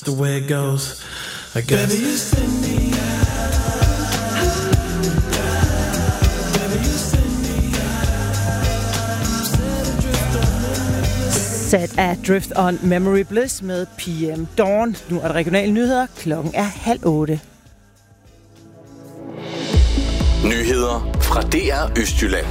just the way it goes, I guess. Baby, you send me Sat af Drift on Memory Bliss med PM Dawn. Nu er der regionale nyheder. Klokken er 7:30. Nyheder fra DR Østjylland.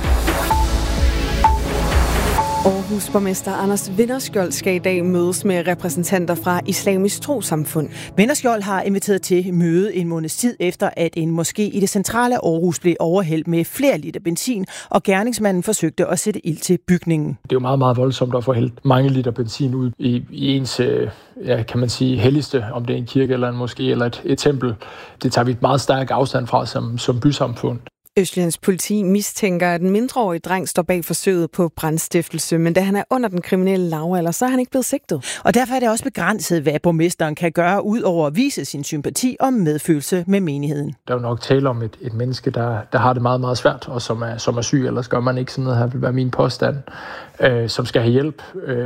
Aarhus borgmester Anders Vinderskjold skal i dag mødes med repræsentanter fra Islamisk Trossamfund. Vinderskjold har inviteret til møde en måneds tid efter, at en moské i det centrale Aarhus blev overhældt med flere liter benzin, og gerningsmanden forsøgte at sætte ild til bygningen. Det er jo meget, meget voldsomt at få hældt mange liter benzin ud i ens, kan man sige, helligste, om det er en kirke eller en moské eller et tempel. Det tager vi et meget stærk afstand fra som bysamfund. Østjyllands politi mistænker, at en mindreårig dreng står bag forsøget på brandstiftelse, men da han er under den kriminelle lavalder, så er han ikke blevet sigtet. Og derfor er det også begrænset, hvad borgmesteren kan gøre, ud over at vise sin sympati og medfølelse med menigheden. Der er jo nok tale om et menneske, der har det meget, meget svært, og som er syg, ellers gør man ikke sådan noget her, vil være min påstand, som skal have hjælp.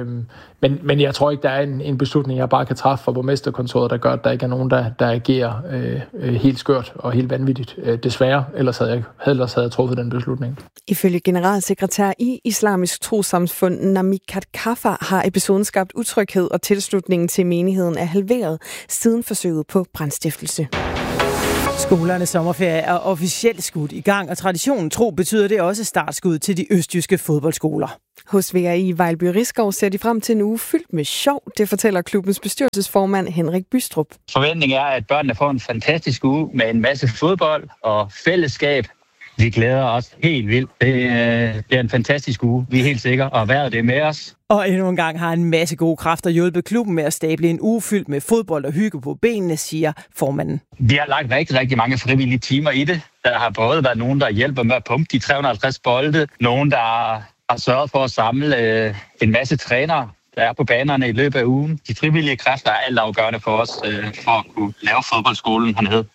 Men jeg tror ikke, der er en beslutning, jeg bare kan træffe fra borgmesterkontoret, der gør, at der ikke er nogen, der agerer helt skørt og helt vanvittigt. Desværre, ellers havde jeg truffet den beslutning. Ifølge generalsekretær i Islamisk Trossamfund Namikat Kaffa har episoden skabt utryghed, og tilslutningen til menigheden er halveret siden forsøget på brandstiftelse. Skolernes sommerferie er officielt skudt i gang, og traditionen tro betyder det også startskud til de østjyske fodboldskoler. Hos VRI Vejlby Risskov ser de frem til en uge fyldt med sjov. Det fortæller klubbens bestyrelsesformand Henrik Bystrup. Forventningen er, at børnene får en fantastisk uge med en masse fodbold og fællesskab. Vi glæder os helt vildt. Det bliver en fantastisk uge. Vi er helt sikre, og vejret det er med os. Og endnu en gang har en masse gode kræfter hjulpet klubben med at stable en uge fyldt med fodbold og hygge på benene, siger formanden. Vi har lagt rigtig, rigtig mange frivillige timer i det. Der har både været nogen, der hjælper med at pumpe de 350 bolde. Nogen, der har sørget for at samle en masse trænere, der er på banerne i løbet af ugen. De frivillige kræfter er altafgørende for os, for at kunne lave fodboldskolen hernede.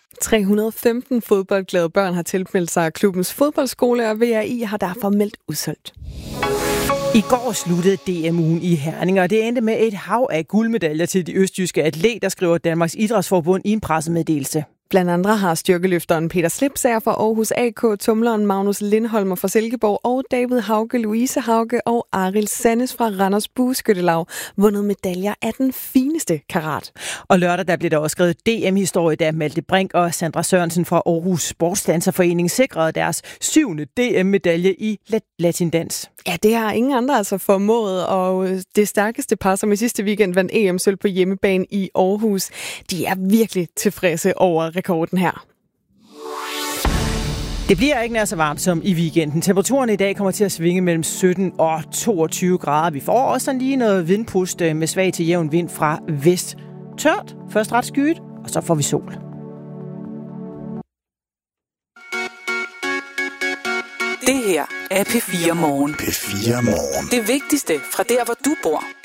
315 fodboldglade børn har tilmeldt sig klubbens fodboldskole, og VRI har derfor meldt udsolgt. I går sluttede DM-ugen i Herning, og det endte med et hav af guldmedaljer til de østjyske atleter, skriver Danmarks Idrætsforbund i en pressemeddelelse. Blandt andre har styrkeløfteren Peter Slipsager fra Aarhus AK, tumleren Magnus Lindholmer fra Silkeborg og David Hauge, Louise Hauge og Arild Sannes fra Randers Bueskyttelag vundet medaljer af den fineste karat. Og lørdag der blev der også skrevet DM-historie, da Malte Brink og Sandra Sørensen fra Aarhus Sportsdanserforening sikrede deres 7. DM-medalje i latindans. Ja, det har ingen andre altså formået, og det stærkeste par, som i sidste weekend vandt EM-sølv på hjemmebane i Aarhus, de er virkelig tilfredse over rekorden her. Det bliver ikke nær så varmt som i weekenden. Temperaturen i dag kommer til at svinge mellem 17 og 22 grader. Vi får også sådan lige noget vindpust med svag til jævn vind fra vest. Tørt, først ret skyet, og så får vi sol. Det her er P4 Morgen. P4 Morgen. Det vigtigste fra der, hvor du bor.